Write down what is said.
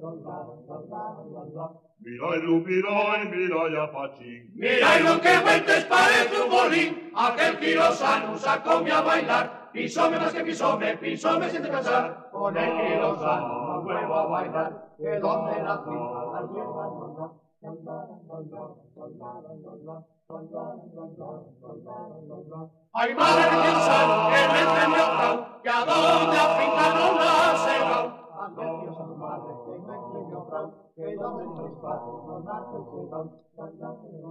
Mira ya Pachín. Mira y lo que Fuentes parece un bolín, aquel quirosano sacóme a bailar, pisóme más que pisóme sin descansar, con el quirosano no vuelvo a bailar, que donde la fiesta la hierba no da. Ay, madre de quirosano, que me entendió frau, que a donde a finca no la se va. Dios a tu madre, que me entendió frau, que donde mis padres no la se va.